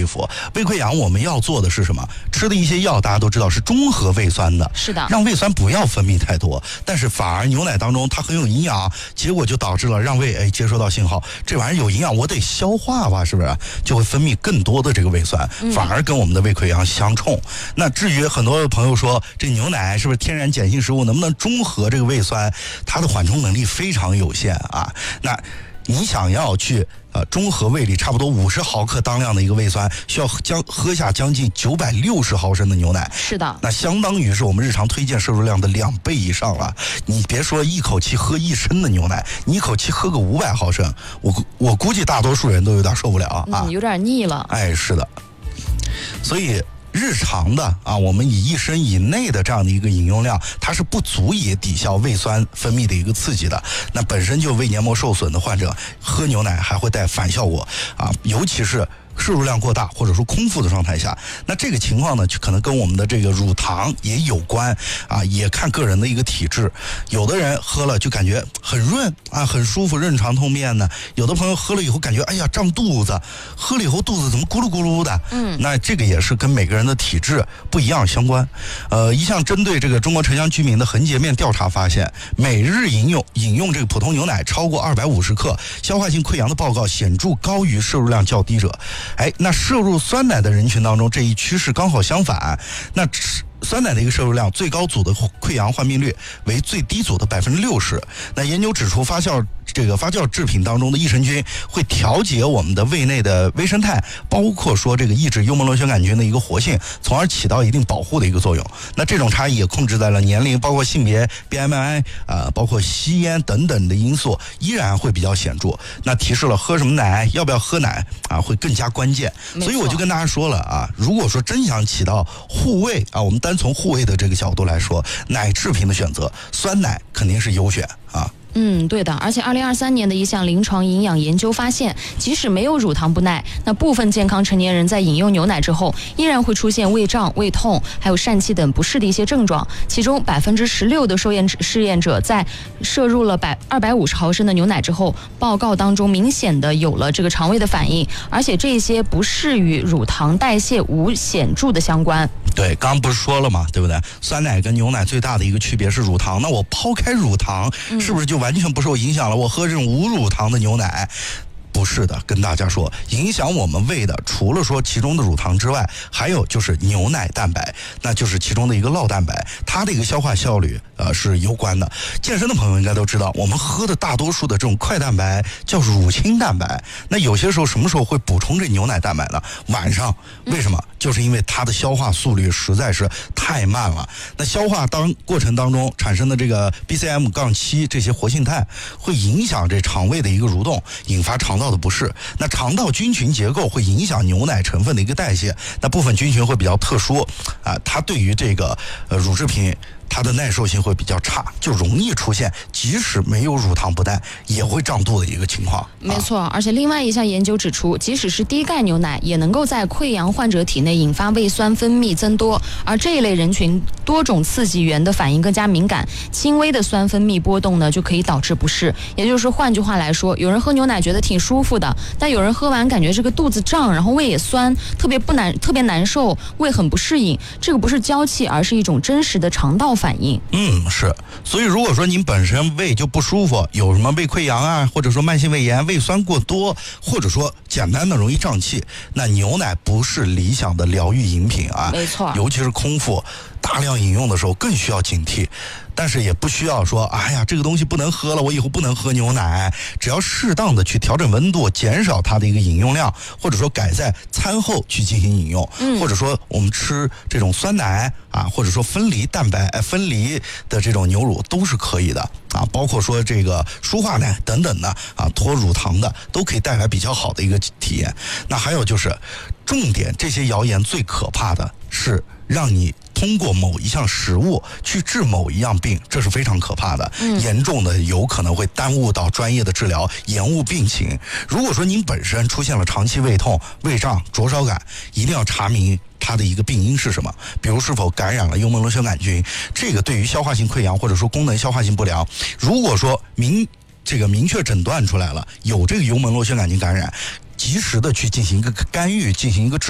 一服。胃溃疡我们要做的是什么？吃的一些药大家都知道是中和胃酸的， 是的， 让胃酸不要分泌太多，但是反而牛奶当中它很有营养，结果就导致了让胃接收到信号，这玩意儿有营养，我得消化吧，是不是？就会分泌更多的这个胃酸，反而跟我们的胃溃疡相冲。那至于很多朋友说这牛奶是不是天然碱性食物，能不能中和这个胃酸？它的缓冲能力非常有限啊。那你想要去中和胃里差不多50毫克当量的一个胃酸，需要喝下将近960毫升的牛奶。 是的， 那相当于是我们日常推荐摄入量的2倍以上了。你别说一口气喝1升的牛奶，你一口气喝个500毫升，我估计大多数人都有点受不了啊， 有点腻了。 哎，是的，所以。日常的我们以1升以内的这样的一个饮用量，它是不足以抵消胃酸分泌的一个刺激的。那本身就胃黏膜受损的患者，喝牛奶还会带反效果尤其是摄入量过大或者说空腹的状态下，那这个情况呢，就可能跟我们的这个乳糖也有关也看个人的一个体质。有的人喝了就感觉很润很舒服，润肠通便的；有的朋友喝了以后感觉哎呀胀肚子，喝了以后肚子怎么咕噜咕噜的。那这个也是跟每个人的体质不一样相关。一项针对这个中国城乡居民的横截面调查发现，每日饮用这个普通牛奶超过250克，消化性溃疡的报告显著高于摄入量较低者。那摄入酸奶的人群当中，这一趋势刚好相反。那酸奶的一个摄入量，最高组的溃疡患病率为最低组的60%。那研究指出，发酵制品当中的益生菌会调节我们的胃内的微生态，包括说这个抑制幽门螺旋杆菌的一个活性，从而起到一定保护的一个作用。那这种差异也控制在了年龄，包括性别、BMI 包括吸烟等等的因素，依然会比较显著。那提示了喝什么奶，要不要喝奶会更加关键。所以我就跟大家说了如果说真想起到护胃我们单从护胃的这个角度来说，奶制品的选择，酸奶肯定是优选对的。而且2023年的一项临床营养研究发现，即使没有乳糖不耐，那部分健康成年人在饮用牛奶之后，依然会出现胃胀、胃痛，还有疝气等不适的一些症状。其中16%的试验者在摄入了250毫升的牛奶之后，报告当中明显的有了这个肠胃的反应，而且这些不适与乳糖代谢无显著的相关。 对，刚不是说了嘛，对不对？酸奶跟牛奶最大的一个区别是乳糖，那我抛开乳糖，是不是就完全不受影响了？我喝这种无乳糖的牛奶，不是的，跟大家说，影响我们胃的除了说其中的乳糖之外，还有就是牛奶蛋白，那就是其中的一个酪蛋白，它的一个消化效率是有关的。健身的朋友应该都知道，我们喝的大多数的这种快蛋白叫乳清蛋白，那有些时候什么时候会补充这牛奶蛋白呢？晚上。为什么？就是因为它的消化速率实在是太慢了。那消化过程当中产生的这个 BCM-7这些活性炭，会影响这肠胃的一个蠕动，引发肠道的不适。那肠道菌群结构会影响牛奶成分的一个代谢。那部分菌群会比较特殊它对于这个乳制品。它的耐受性会比较差，就容易出现即使没有乳糖不耐也会胀肚的一个情况。 没错，而且另外一项研究指出，即使是低钙牛奶也能够在溃疡患者体内引发胃酸分泌增多，而这一类人群多种刺激源的反应更加敏感，轻微的酸分泌波动呢就可以导致不适。也就是换句话来说，有人喝牛奶觉得挺舒服的，但有人喝完感觉这个肚子胀，然后胃也酸，特别难受，胃很不适应。这个不是娇气，而是一种真实的肠道反应。 是。所以如果说您本身胃就不舒服，有什么胃溃疡或者说慢性胃炎、胃酸过多，或者说简单的容易胀气，那牛奶不是理想的疗愈饮品没错， 尤其是空腹大量饮用的时候更需要警惕。但是也不需要说哎呀这个东西不能喝了，我以后不能喝牛奶。只要适当的去调整温度，减少它的一个饮用量，或者说改在餐后去进行饮用，或者说我们吃这种酸奶或者说分离蛋白分离的这种牛乳都是可以的包括说这个舒化奶等等的脱乳糖的都可以带来比较好的一个体验。那还有就是重点，这些谣言最可怕的是让你通过某一项食物去治某一样病，这是非常可怕的，严重的有可能会耽误到专业的治疗，延误病情。如果说您本身出现了长期胃痛、胃胀、灼烧感，一定要查明它的一个病因是什么，比如是否感染了幽门螺旋杆菌。这个对于消化性溃疡或者说功能消化性不良，如果说明确诊断出来了有这个幽门螺旋杆菌感染，及时的去进行一个干预，进行一个治